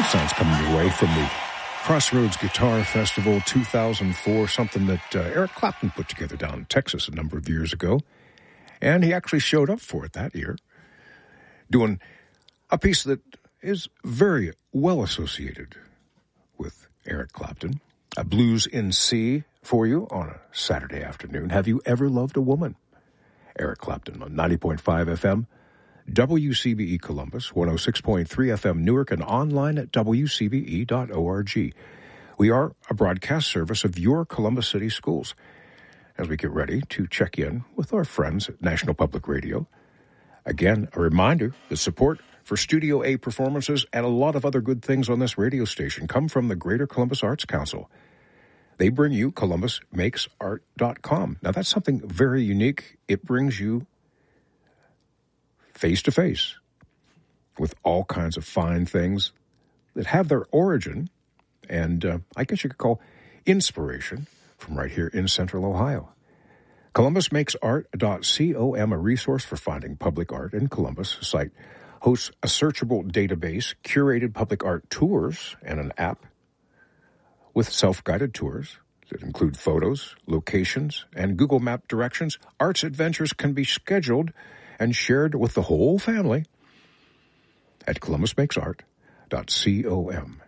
sounds coming your way from the Crossroads Guitar Festival 2004, something that Eric Clapton put together down in Texas a number of years ago. And he actually showed up for it that year, doing a piece that is very well associated with Eric Clapton, a blues in C for you on a Saturday afternoon. Have you ever loved a woman? Eric Clapton on 90.5 FM, WCBE Columbus, 106.3 FM Newark, and online at wcbe.org. We are a broadcast service of your Columbus City schools as we get ready to check in with our friends at National Public Radio. Again, a reminder, the support for Studio A performances and a lot of other good things on this radio station come from the Greater Columbus Arts Council. They bring you columbusmakesart.com. Now, that's something very unique. It brings you face-to-face with all kinds of fine things that have their origin and I guess you could call inspiration from right here in Central Ohio. ColumbusMakesArt.com, a resource for finding public art in Columbus. The site hosts a searchable database, curated public art tours, and an app with self-guided tours that include photos, locations, and Google Map directions. Arts adventures can be scheduled and shared with the whole family at ColumbusMakesArt.com.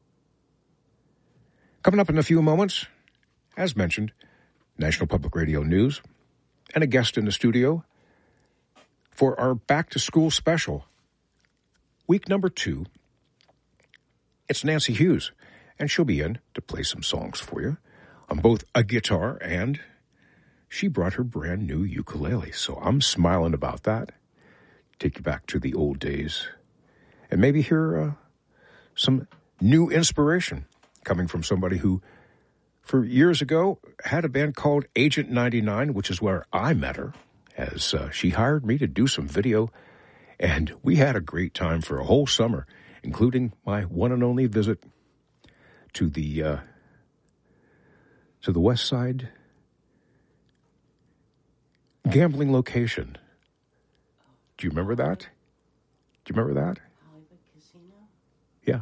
Coming up in a few moments, as mentioned, National Public Radio News and a guest in the studio for our back-to-school special. Week number 2, it's Nancy Hughes, and she'll be in to play some songs for you on both a guitar and she brought her brand new ukulele, so I'm smiling about that. Take you back to the old days and maybe hear some new inspiration coming from somebody who, for years ago, had a band called Agent 99, which is where I met her, as she hired me to do some video, and we had a great time for a whole summer, including my one and only visit to the West Side gambling location. Do you remember that? Do you remember that? Hollywood Casino? Yeah.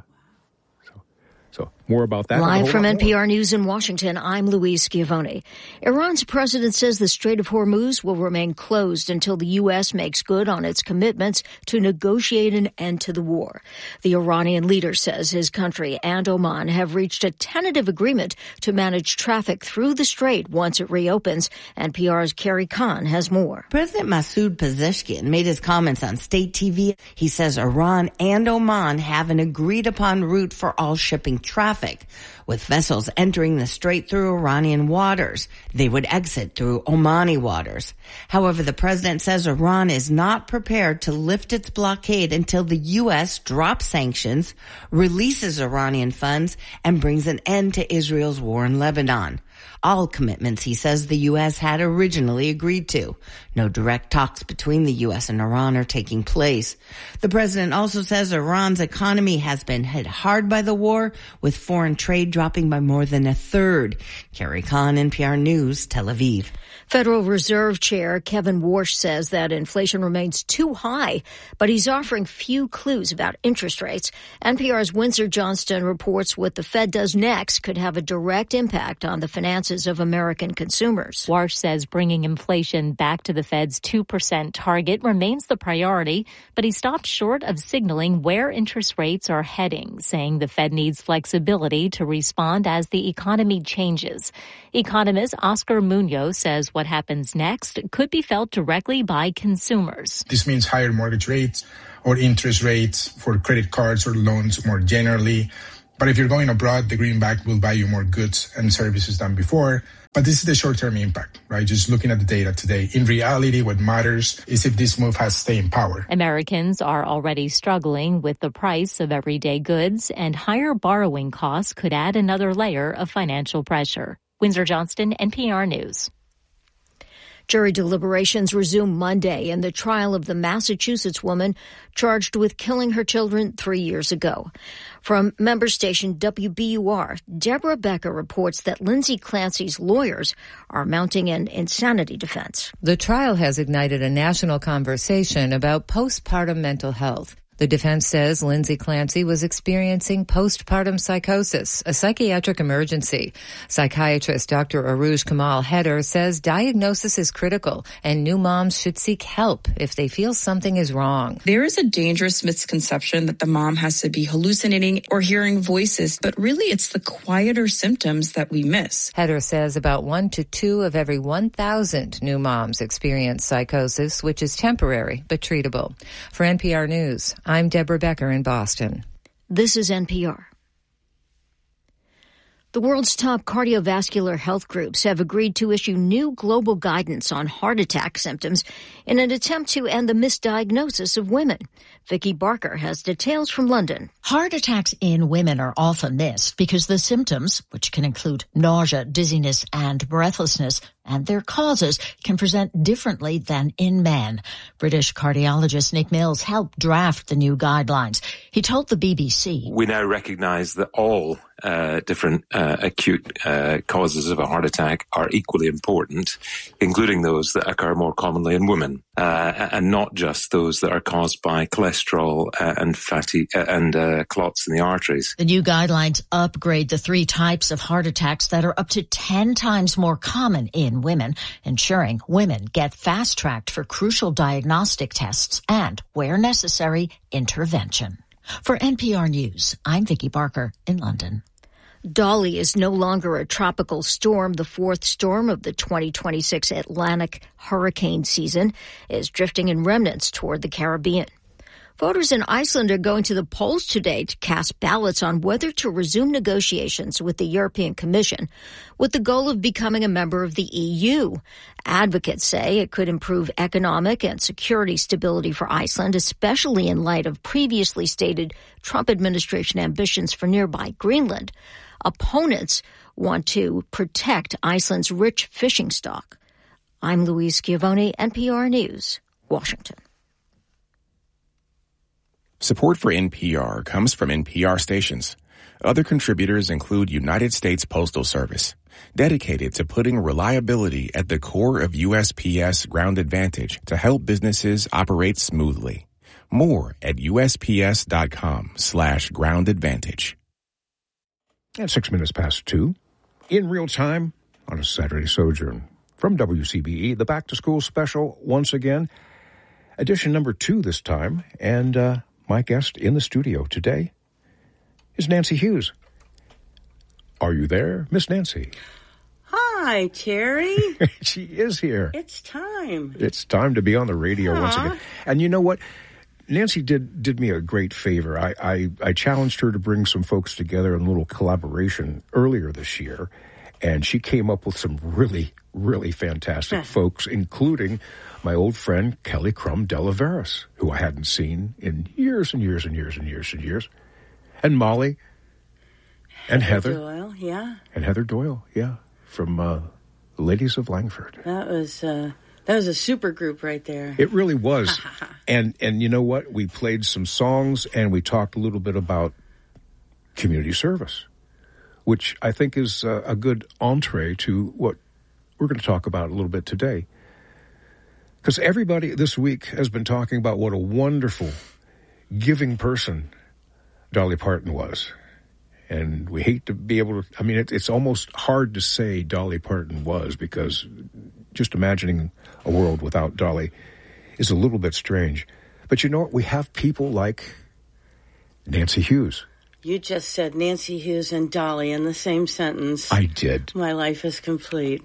So more about that. Live from NPR News in Washington, I'm Louise Schiavone. Iran's president says the Strait of Hormuz will remain closed until the U.S. makes good on its commitments to negotiate an end to the war. The Iranian leader says his country and Oman have reached a tentative agreement to manage traffic through the strait once it reopens. NPR's Carrie Khan has more. President Masoud Pezeshkian made his comments on state TV. He says Iran and Oman have an agreed-upon route for all shipping traffic. With vessels entering the strait through Iranian waters, they would exit through Omani waters. However, the president says Iran is not prepared to lift its blockade until the U.S. drops sanctions, releases Iranian funds, and brings an end to Israel's war in Lebanon. All commitments, he says, the U.S. had originally agreed to. No direct talks between the U.S. and Iran are taking place. The president also says Iran's economy has been hit hard by the war, with foreign trade dropping by more than a third. Carrie Khan, NPR News, Tel Aviv. Federal Reserve Chair Kevin Warsh says that inflation remains too high, but he's offering few clues about interest rates. NPR's Windsor Johnston reports what the Fed does next could have a direct impact on the finances of American consumers. Warsh says bringing inflation back to the Fed's 2% target remains the priority, but he stopped short of signaling where interest rates are heading, saying the Fed needs flexibility to respond as the economy changes. Economist Oscar Munoz says what happens next could be felt directly by consumers. This means higher mortgage rates or interest rates for credit cards or loans more generally. But if you're going abroad, the greenback will buy you more goods and services than before. But this is the short-term impact, right? Just looking at the data today. In reality, what matters is if this move has staying power. Americans are already struggling with the price of everyday goods, and higher borrowing costs could add another layer of financial pressure. Windsor Johnston, NPR News. Jury deliberations resume Monday in the trial of the Massachusetts woman charged with killing her children 3 years ago. From member station WBUR, Deborah Becker reports that Lindsay Clancy's lawyers are mounting an insanity defense. The trial has ignited a national conversation about postpartum mental health. The defense says Lindsay Clancy was experiencing postpartum psychosis, a psychiatric emergency. Psychiatrist Dr. Aruj Kamal Haider says diagnosis is critical and new moms should seek help if they feel something is wrong. There is a dangerous misconception that the mom has to be hallucinating or hearing voices, but really it's the quieter symptoms that we miss. Haider says about 1 to 2 of every 1,000 new moms experience psychosis, which is temporary but treatable. For NPR News, I'm Deborah Becker in Boston. This is NPR. The world's top cardiovascular health groups have agreed to issue new global guidance on heart attack symptoms in an attempt to end the misdiagnosis of women. Vicky Barker has details from London. Heart attacks in women are often missed because the symptoms, which can include nausea, dizziness, and breathlessness, and their causes can present differently than in men. British cardiologist Nick Mills helped draft the new guidelines. He told the BBC, "We now recognise that all different acute causes of a heart attack are equally important, including those that occur more commonly in women, and not just those that are caused by cholesterol and fatty and clots in the arteries." The new guidelines upgrade the 3 types of heart attacks that are up to 10 times more common in women, ensuring women get fast-tracked for crucial diagnostic tests and, where necessary, intervention. For NPR News, I'm Vicky Barker in London. Dolly is no longer a tropical storm. The 4th storm of the 2026 Atlantic hurricane season is drifting in remnants toward the Caribbean. Voters in Iceland are going to the polls today to cast ballots on whether to resume negotiations with the European Commission with the goal of becoming a member of the EU. Advocates say it could improve economic and security stability for Iceland, especially in light of previously stated Trump administration ambitions for nearby Greenland. Opponents want to protect Iceland's rich fishing stock. I'm Louise Schiavone, NPR News, Washington. Support for NPR comes from NPR stations. Other contributors include United States Postal Service, dedicated to putting reliability at the core of USPS Ground Advantage to help businesses operate smoothly. More at USPS.com/Ground Advantage. At 6 minutes past 2, in real time on a Saturday sojourn from WCBE, the Back to School Special once again, edition number 2 this time, and my guest in the studio today is Nancy Hughes. Are you there, Miss Nancy? Hi, Terry. She is here. It's time. It's time to be on the radio once again. And you know what? Nancy did me a great favor. I challenged her to bring some folks together in a little collaboration earlier this year, and she came up with some really, really fantastic folks, including my old friend Kelly Crum Delaveras, who I hadn't seen in years and years and years and years and years, and Molly, and Heather Doyle, yeah, and Heather Doyle, yeah, from the Ladies of Langford. That was a super group right there. It really was. and you know what? We played some songs and we talked a little bit about community service, which I think is a good entree to what we're going to talk about a little bit today. Because everybody this week has been talking about what a wonderful, giving person Dolly Parton was. And we hate to be able to, I mean, it's almost hard to say Dolly Parton was, because just imagining a world without Dolly is a little bit strange. But you know what? We have people like Nancy Hughes. You just said Nancy Hughes and Dolly in the same sentence. I did. My life is complete.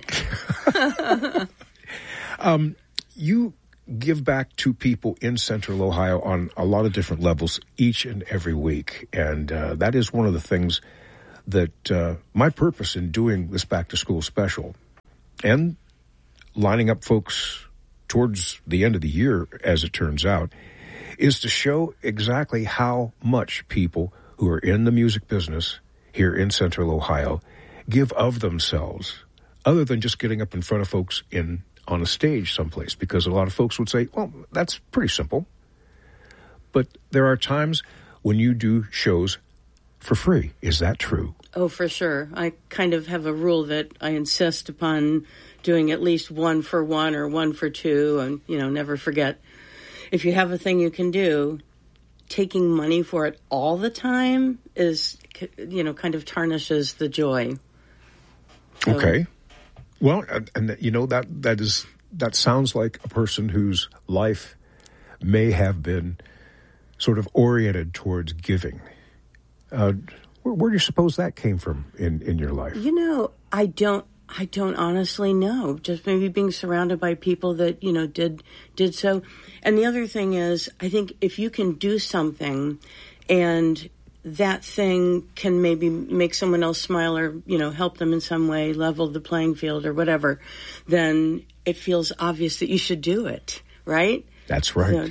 You give back to people in Central Ohio on a lot of different levels each and every week. And that is one of the things that my purpose in doing this Back to School special and lining up folks towards the end of the year, as it turns out, is to show exactly how much people who are in the music business here in Central Ohio give of themselves, other than just getting up in front of folks on a stage someplace, because a lot of folks would say, well, that's pretty simple. But there are times when you do shows for free. Is that true? Oh, for sure. I kind of have a rule that I insist upon doing at least 1 for 1 or 1 for 2, and, never forget, if you have a thing you can do, taking money for it all the time is, kind of tarnishes the joy. So, okay. Well, and that sounds like a person whose life may have been sort of oriented towards giving. Where do you suppose that came from in your life? I don't honestly know. Just maybe being surrounded by people that, did so. And the other thing is, I think if you can do something and that thing can maybe make someone else smile or, help them in some way, level the playing field or whatever, then it feels obvious that you should do it, right? That's right.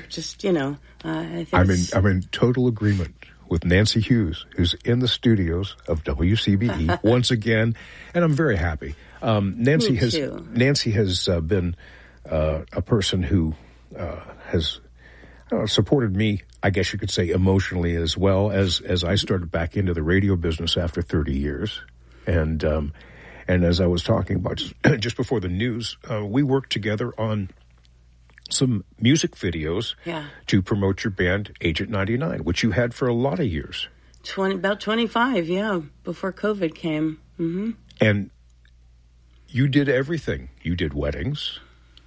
I think I'm in total agreement with Nancy Hughes, who's in the studios of WCBE once again, and I'm very happy. Nancy has been a person who has supported me, I guess you could say, emotionally as well as I started back into the radio business after 30 years, and as I was talking about just before the news, we worked together on some music videos to promote your band, Agent 99, which you had for a lot of years. About 25, before COVID came. Mm-hmm. And you did everything. You did weddings.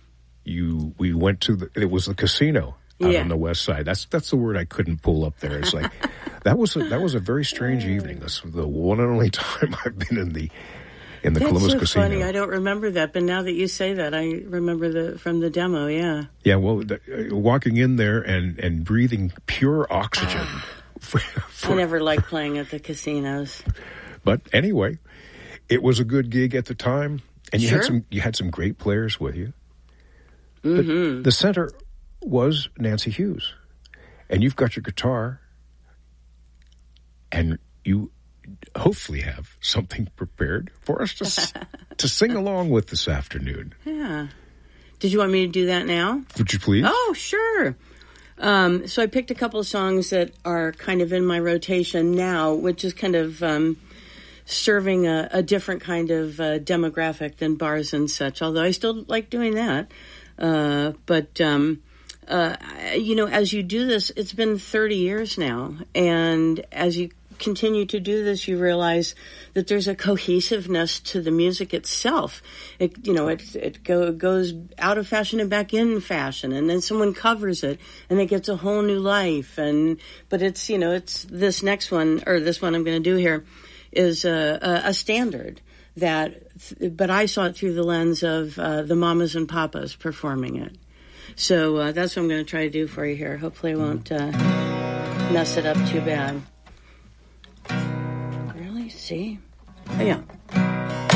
We went to it was the casino out on the west side. That's the word I couldn't pull up there. It's like that was a very strange evening. That's the one and only time I've been in the Columbus Casino. That's so funny. I don't remember that, but now that you say that, I remember from the demo, yeah. Yeah, well, walking in there and breathing pure oxygen. I never liked playing at the casinos. But anyway, it was a good gig at the time, and you had some great players with you. Mm-hmm. The center was Nancy Hughes, and you've got your guitar, and you hopefully have something prepared for us to sing along with this afternoon. Yeah. Did you want me to do that now? Would you please? Oh, sure. So I picked a couple of songs that are kind of in my rotation now, which is kind of serving a different kind of demographic than bars and such, although I still like doing that. But as you do this, it's been 30 years now, and as you continue to do this, you realize that there's a cohesiveness to the music itself. It goes out of fashion and back in fashion, and then someone covers it, and it gets a whole new life. But it's this next one, or this one I'm going to do here, is a standard but I saw it through the lens of the mamas and papas performing it. So that's what I'm going to try to do for you here. Hopefully I won't mess it up too bad. Really? See? Oh, yeah.